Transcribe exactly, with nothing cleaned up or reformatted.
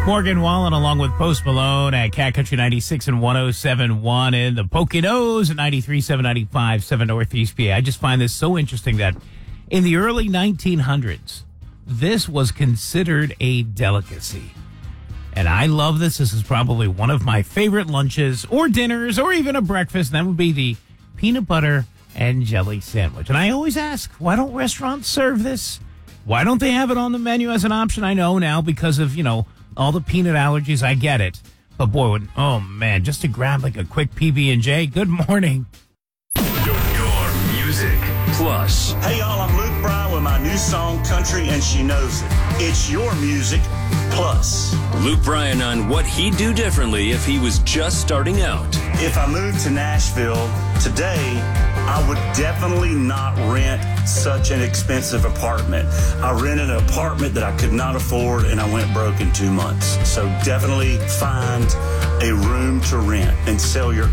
Morgan Wallen along with Post Malone at Cat Country ninety-six and one oh seven point one in the Poconos at ninety-three point seven, ninety-five point seven Northeast P A. I just find this so interesting that in the early nineteen hundreds, this was considered a delicacy. And I love this. This is probably one of my favorite lunches or dinners or even a breakfast. And that would be the peanut butter and jelly sandwich. And I always ask, why don't restaurants serve this? Why don't they have it on the menu as an option? I know now because of, you know, all the peanut allergies. I get it. But boy, when, oh man, just to grab like a quick P B and J. Good morning. Your, your music plus. Hey y'all, I'm Luke Bryan with my new song, Country and She Knows It. It's your music plus. Luke Bryan on what he'd do differently if he was just starting out. If I moved to Nashville today, I would definitely not rent such an expensive apartment. I rented an apartment that I could not afford and I went broke in two months. So definitely find a room to rent and sell your